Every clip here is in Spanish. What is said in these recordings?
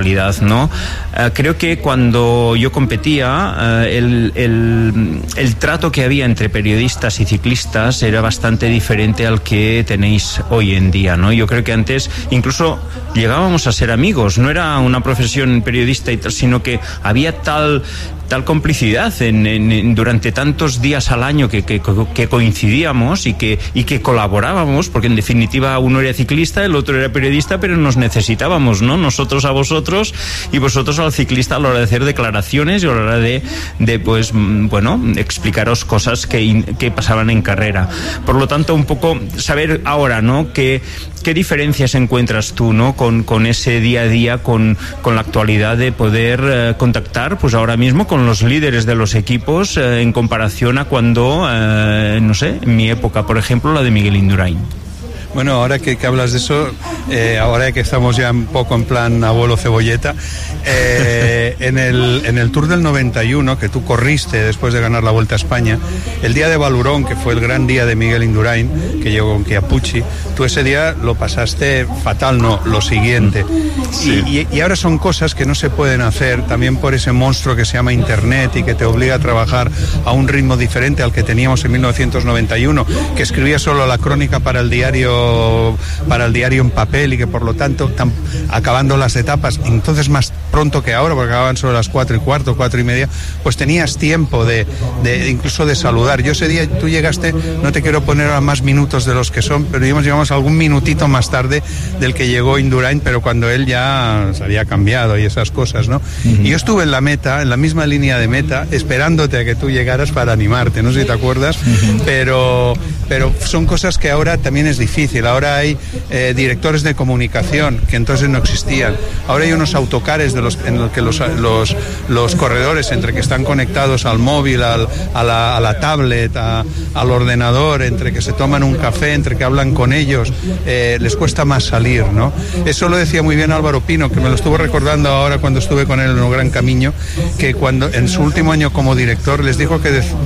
¿no? Creo que cuando yo competía, el trato que había entre periodistas y ciclistas era bastante diferente al que tenéis hoy en día, ¿no? Yo creo que antes incluso llegábamos a ser amigos, no era una profesión periodista y tal, sino que había tal complicidad durante tantos días al año que coincidíamos y que colaborábamos, porque en definitiva uno era ciclista, el otro era periodista, pero nos necesitábamos, ¿no? Nosotros a vosotros y vosotros al ciclista a la hora de hacer declaraciones y a la hora de pues, bueno, explicaros cosas que pasaban en carrera. Por lo tanto, un poco saber ahora, ¿no? ¿Qué diferencias encuentras tú, ¿no? con ese día a día, con la actualidad de poder contactar, pues ahora mismo con los líderes de los equipos en comparación a cuando, no sé, en mi época, por ejemplo, la de Miguel Indurain? Bueno, ahora que hablas de eso, ahora que estamos ya un poco en plan abuelo cebolleta, en el Tour del 91, que tú corriste después de ganar la Vuelta a España, el día de Valurón, que fue el gran día de Miguel Indurain, que llegó con Chiappucci, tú ese día lo pasaste fatal, no, lo siguiente. Sí. Y ahora son cosas que no se pueden hacer, también por ese monstruo que se llama Internet y que te obliga a trabajar a un ritmo diferente al que teníamos en 1991, que escribía solo la crónica para el diario en papel y que por lo tanto acabando las etapas entonces más pronto que ahora, porque acababan sobre las 4:15, 4:30, pues tenías tiempo de incluso de saludar. Yo ese día, tú llegaste, no te quiero poner a más minutos de los que son, pero llegamos algún minutito más tarde del que llegó Indurain, pero cuando él ya se había cambiado y esas cosas, ¿no? Uh-huh. Y yo estuve en la meta, en la misma línea de meta, esperándote a que tú llegaras para animarte, no sé si te acuerdas, uh-huh. pero son cosas que ahora también es difícil. Ahora hay directores de comunicación que entonces no existían. Ahora hay unos autocares en los que los corredores, entre que están conectados al móvil, a la tablet, al ordenador, entre que se toman un café, entre que hablan con ellos, les cuesta más salir, ¿no? Eso lo decía muy bien Álvaro Pino, que me lo estuvo recordando ahora cuando estuve con él en el Gran Camino, que cuando en su último año como director les dijo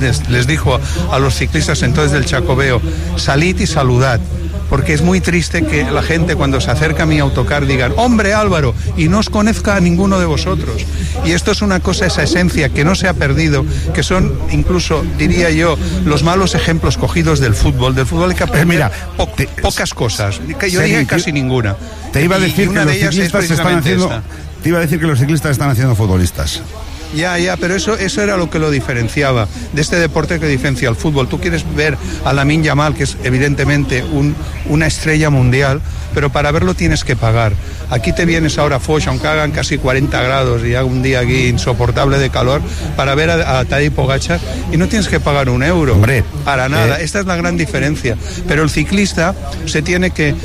a los ciclistas entonces del Chacobeo: salid y saludad. Porque es muy triste que la gente cuando se acerca a mi autocar digan: hombre Álvaro, y no os conozca a ninguno de vosotros. Y esto es una cosa, esa esencia que no se ha perdido, que son incluso, diría yo, los malos ejemplos cogidos del fútbol. Del fútbol hay que aprender pocas cosas, que yo diría casi ninguna. Te iba a decir que los ciclistas están haciendo futbolistas. Ya, pero eso era lo que lo diferenciaba de este deporte que diferencia al fútbol. Tú quieres ver a Lamine Yamal, que es evidentemente una estrella mundial, pero para verlo tienes que pagar. Aquí te vienes ahora a Foix, aunque hagan casi 40 grados y haga un día aquí insoportable de calor, para ver a Tadej Pogačar, y no tienes que pagar un euro. Hombre, para nada. Esta es la gran diferencia. Pero el ciclista se tiene que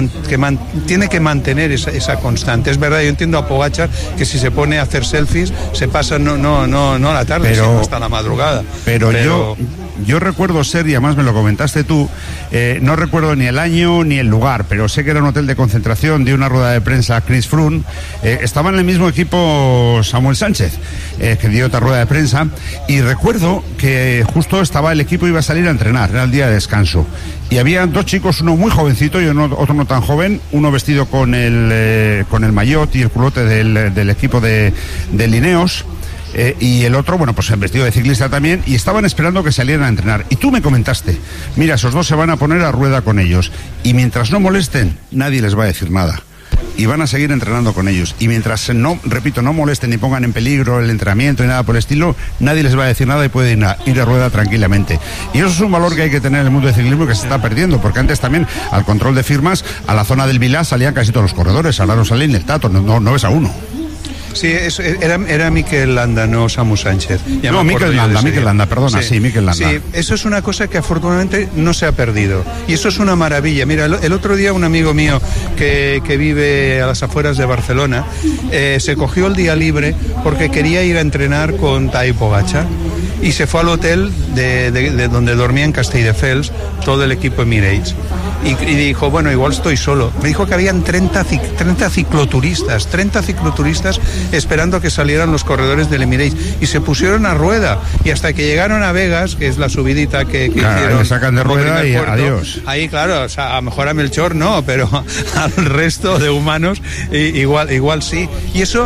mantener esa constante. Es verdad, yo entiendo a Pogačar que si se pone a hacer selfies se pasa no a la tarde, sino hasta la madrugada. Pero yo recuerdo ser, y además me lo comentaste tú, no recuerdo ni el año ni el lugar, pero sé que era un hotel de concentración de una rueda de prensa Chris Froome. Estaba en el mismo equipo Samuel Sánchez, que dio otra rueda de prensa, y recuerdo que justo estaba el equipo, iba a salir a entrenar, era el día de descanso, y había dos chicos, uno muy jovencito y otro no tan joven, uno vestido con el maillot y el culote del equipo de Ineos, y el otro, bueno, pues vestido de ciclista también, y estaban esperando que salieran a entrenar. Y tú me comentaste: mira, esos dos se van a poner a rueda con ellos, y mientras no molesten, nadie les va a decir nada. Y van a seguir entrenando con ellos. Y mientras no molesten ni pongan en peligro el entrenamiento ni nada por el estilo, nadie les va a decir nada y pueden ir a rueda tranquilamente. Y eso es un valor que hay que tener en el mundo del ciclismo, que se está perdiendo, porque antes también al control de firmas, a la zona del Vilá salían casi todos los corredores, ahora no salen el Tato, no ves a uno. Sí, era Mikel Landa, no Samu Sánchez. No, Mikel Landa, perdona, sí, Mikel Landa. Sí, eso es una cosa que afortunadamente no se ha perdido. Y eso es una maravilla. Mira, el otro día un amigo mío que vive a las afueras de Barcelona se cogió el día libre porque quería ir a entrenar con Tadej Pogačar. y se fue al hotel de donde dormía en Castelldefels todo el equipo Emirates. Y dijo, bueno, igual estoy solo. Me dijo que habían 30 cicloturistas esperando que salieran los corredores del Emirates, y se pusieron a rueda, y hasta que llegaron a Vegas, que es la subidita que claro, hicieron, le sacan de rueda y puerto, adiós. Ahí, claro, o sea, a lo mejor a Melchor no, pero al resto de humanos igual sí. Y eso